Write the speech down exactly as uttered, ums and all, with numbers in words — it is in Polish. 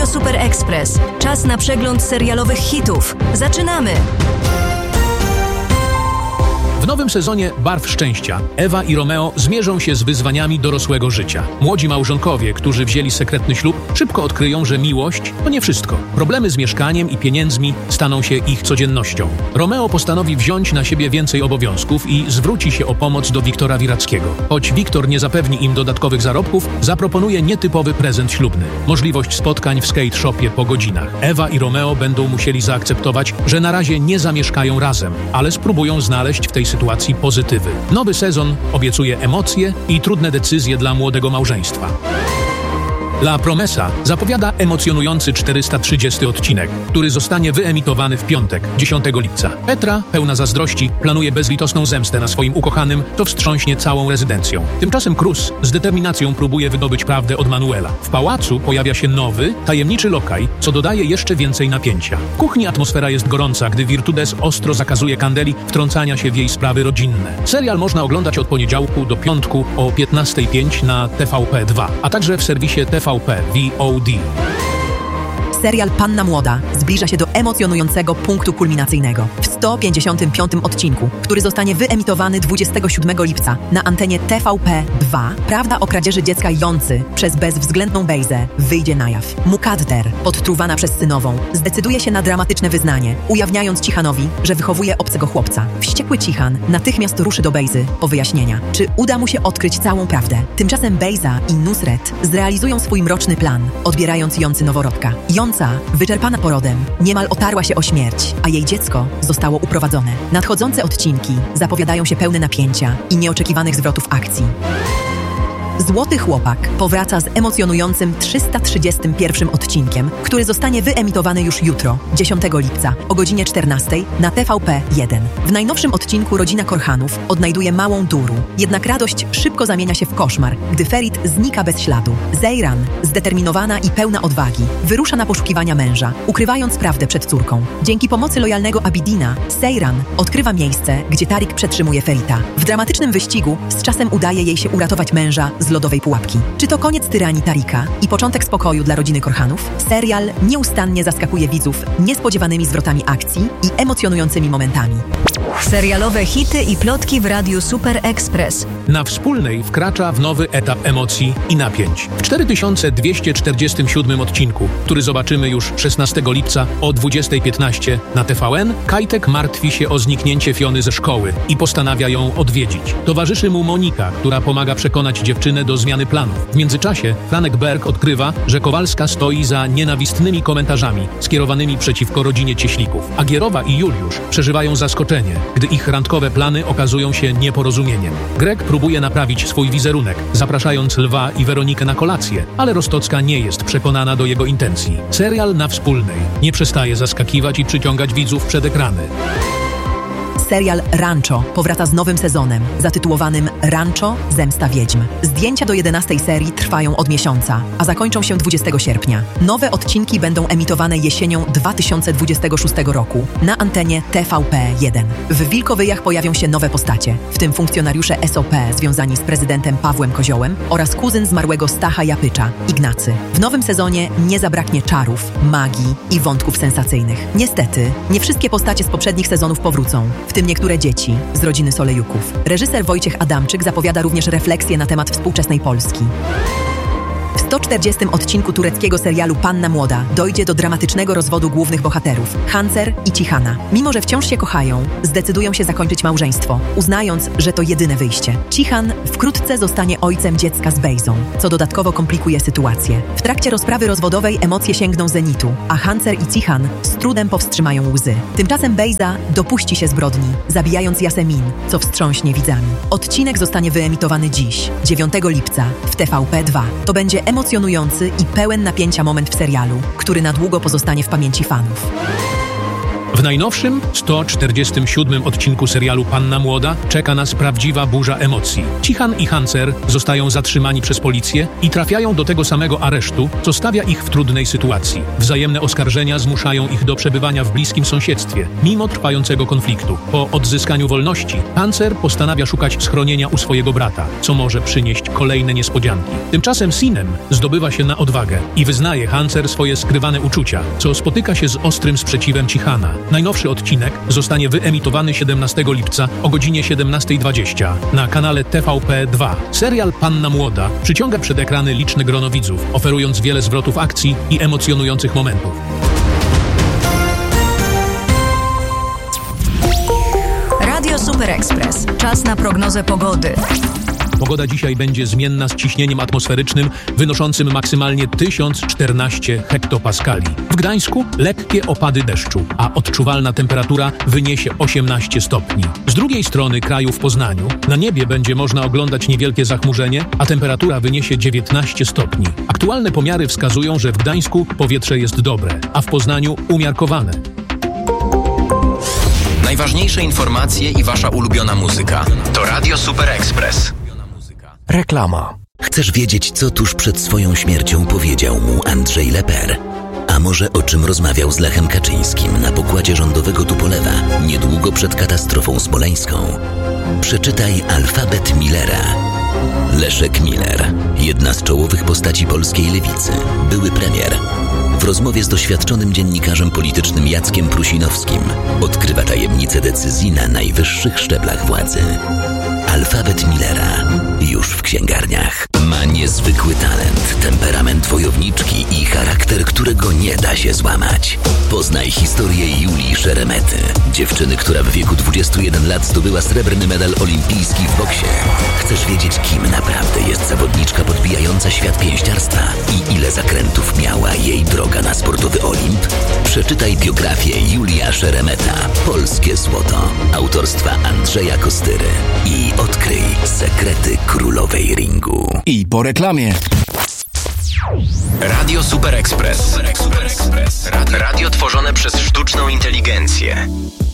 Super Express. Czas na przegląd serialowych hitów. Zaczynamy! W nowym sezonie Barw Szczęścia Ewa i Romeo zmierzą się z wyzwaniami dorosłego życia. Młodzi małżonkowie, którzy wzięli sekretny ślub, szybko odkryją, że miłość to nie wszystko. Problemy z mieszkaniem i pieniędzmi staną się ich codziennością. Romeo postanowi wziąć na siebie więcej obowiązków i zwróci się o pomoc do Wiktora Wirackiego. Choć Wiktor nie zapewni im dodatkowych zarobków, zaproponuje nietypowy prezent ślubny. Możliwość spotkań w skate shopie po godzinach. Ewa i Romeo będą musieli zaakceptować, że na razie nie zamieszkają razem, ale spróbują znaleźć w tej sytuacji pozytywy. Nowy sezon obiecuje emocje i trudne decyzje dla młodego małżeństwa. La Promesa zapowiada emocjonujący czterysta trzydziesty odcinek, który zostanie wyemitowany w piątek, dziesiątego lipca. Petra, pełna zazdrości, planuje bezlitosną zemstę na swoim ukochanym, to wstrząśnie całą rezydencją. Tymczasem Cruz z determinacją próbuje wydobyć prawdę od Manuela. W pałacu pojawia się nowy, tajemniczy lokaj, co dodaje jeszcze więcej napięcia. W kuchni atmosfera jest gorąca, gdy Virtudes ostro zakazuje Candeli wtrącania się w jej sprawy rodzinne. Serial można oglądać od poniedziałku do piątku o piętnasta pięć na T V P dwa, a także w serwisie T V P V O D. Serial Panna Młoda zbliża się do emocjonującego punktu kulminacyjnego w sto pięćdziesiątym piątym odcinku, który zostanie wyemitowany dwudziestego siódmego lipca na antenie T V P dwa. Prawda o kradzieży dziecka Joncy przez bezwzględną Bejzę wyjdzie na jaw. Mukadder, podtruwana przez synową, zdecyduje się na dramatyczne wyznanie, ujawniając Cichanowi, że wychowuje obcego chłopca. Wściekły Cichan natychmiast ruszy do Bejzy po wyjaśnienia. Czy uda mu się odkryć całą prawdę? Tymczasem Bejza i Nusret zrealizują swój mroczny plan, odbierając Joncy noworodka. Jonca, wyczerpana porodem, niemal otarła się o śmierć, a jej dziecko zostało uprowadzone. Nadchodzące odcinki zapowiadają się pełne napięcia i nieoczekiwanych zwrotów akcji. Złoty Chłopak powraca z emocjonującym trzysta trzydziestym pierwszym odcinkiem, który zostanie wyemitowany już jutro, dziesiątego lipca, o godzinie czternastej na T V P jeden. W najnowszym odcinku rodzina Korhanów odnajduje małą Duru, jednak radość szybko zamienia się w koszmar, gdy Ferit znika bez śladu. Zeyran, zdeterminowana i pełna odwagi, wyrusza na poszukiwania męża, ukrywając prawdę przed córką. Dzięki pomocy lojalnego Abidina, Seyran odkrywa miejsce, gdzie Tarik przetrzymuje Ferita. W dramatycznym wyścigu z czasem udaje jej się uratować męża z lodowej pułapki. Czy to koniec tyranii Tarika i początek spokoju dla rodziny Korhanów? Serial nieustannie zaskakuje widzów niespodziewanymi zwrotami akcji i emocjonującymi momentami. Serialowe hity i plotki w Radiu Super Express. Na Wspólnej wkracza w nowy etap emocji i napięć. W cztery tysiące dwieście czterdziestym siódmym odcinku, który zobaczymy już szesnastego lipca o dwudziestej piętnaście na T V N, Kajtek martwi się o zniknięcie Fiony ze szkoły i postanawia ją odwiedzić. Towarzyszy mu Monika, która pomaga przekonać dziewczynę do zmiany planów. W międzyczasie Franek Berg odkrywa, że Kowalska stoi za nienawistnymi komentarzami skierowanymi przeciwko rodzinie Cieślików. Agierowa i Juliusz przeżywają zaskoczenie, gdy ich randkowe plany okazują się nieporozumieniem. Greg próbuje naprawić swój wizerunek, zapraszając Lwa i Weronikę na kolację, ale Rostocka nie jest przekonana do jego intencji. Serial na Wspólnej nie przestaje zaskakiwać i przyciągać widzów przed ekrany. Serial Rancho powraca z nowym sezonem, zatytułowanym Rancho – Zemsta Wiedźm. Zdjęcia do jedenastej serii trwają od miesiąca, a zakończą się dwudziestego sierpnia. Nowe odcinki będą emitowane jesienią dwa tysiące dwudziestego szóstego roku na antenie T V P jeden. W Wilkowyjach pojawią się nowe postacie, w tym funkcjonariusze S O P związani z prezydentem Pawłem Koziołem oraz kuzyn zmarłego Stacha Japycza, Ignacy. W nowym sezonie nie zabraknie czarów, magii i wątków sensacyjnych. Niestety, nie wszystkie postacie z poprzednich sezonów powrócą, w tym niektóre dzieci z rodziny Solejuków. Reżyser Wojciech Adamczyk zapowiada również refleksję na temat współczesnej Polski. W sto czterdziestym odcinku tureckiego serialu Panna Młoda dojdzie do dramatycznego rozwodu głównych bohaterów, Hancer i Cichana. Mimo że wciąż się kochają, zdecydują się zakończyć małżeństwo, uznając, że to jedyne wyjście. Cichan wkrótce zostanie ojcem dziecka z Bejzą, co dodatkowo komplikuje sytuację. W trakcie rozprawy rozwodowej emocje sięgną zenitu, a Hancer i Cichan z trudem powstrzymają łzy. Tymczasem Bejza dopuści się zbrodni, zabijając Jasemin, co wstrząśnie widzami. Odcinek zostanie wyemitowany dziś, dziewiątego lipca, w T V P dwa. To będzie emocjonujący i pełen napięcia moment w serialu, który na długo pozostanie w pamięci fanów. W najnowszym, sto czterdziestym siódmym odcinku serialu Panna Młoda czeka nas prawdziwa burza emocji. Cichan i Hancer zostają zatrzymani przez policję i trafiają do tego samego aresztu, co stawia ich w trudnej sytuacji. Wzajemne oskarżenia zmuszają ich do przebywania w bliskim sąsiedztwie, mimo trwającego konfliktu. Po odzyskaniu wolności, Hancer postanawia szukać schronienia u swojego brata, co może przynieść kolejne niespodzianki. Tymczasem Sinem zdobywa się na odwagę i wyznaje Hancer swoje skrywane uczucia, co spotyka się z ostrym sprzeciwem Cichana. Najnowszy odcinek zostanie wyemitowany siedemnastego lipca o godzinie siedemnasta dwadzieścia na kanale T V P dwa. Serial Panna Młoda przyciąga przed ekrany liczne grono widzów, oferując wiele zwrotów akcji i emocjonujących momentów. Radio Super Express. Czas na prognozę pogody. Pogoda dzisiaj będzie zmienna z ciśnieniem atmosferycznym wynoszącym maksymalnie tysiąc czternaście hektopaskali. W Gdańsku lekkie opady deszczu, a odczuwalna temperatura wyniesie osiemnaście stopni. Z drugiej strony kraju w Poznaniu na niebie będzie można oglądać niewielkie zachmurzenie, a temperatura wyniesie dziewiętnaście stopni. Aktualne pomiary wskazują, że w Gdańsku powietrze jest dobre, a w Poznaniu umiarkowane. Najważniejsze informacje i wasza ulubiona muzyka to Radio Super Express. Reklama. Chcesz wiedzieć, co tuż przed swoją śmiercią powiedział mu Andrzej Leper? A może o czym rozmawiał z Lechem Kaczyńskim na pokładzie rządowego Tupolewa niedługo przed katastrofą smoleńską? Przeczytaj Alfabet Millera. Leszek Miller, jedna z czołowych postaci polskiej lewicy, były premier. W rozmowie z doświadczonym dziennikarzem politycznym Jackiem Prusinowskim odkrywa tajemnice decyzji na najwyższych szczeblach władzy. Alfabet Millera już w księgarniach. Ma niezwykły talent, temperament wojowniczki i charakter, którego nie da się złamać. Poznaj historię Julii Szeremety, dziewczyny, która w wieku dwudziestu jeden lat zdobyła srebrny medal olimpijski w boksie. Chcesz wiedzieć, kim naprawdę jest zawodniczka podbijająca świat pięściarstwa i ile zakrętów miała jej droga na sportowy Olimp? Przeczytaj biografię Julia Szeremeta, Polskie Złoto, autorstwa Andrzeja Kostyry i odkryj sekrety królowej ringu. I po reklamie. Radio Super Express. Radio tworzone przez sztuczną inteligencję.